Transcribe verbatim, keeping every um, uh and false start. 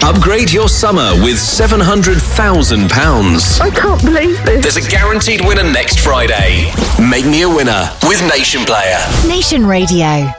Upgrade your summer with seven hundred thousand pounds. I can't believe this. There's a guaranteed winner next Friday. Make me a winner with Nation Player. Nation Radio.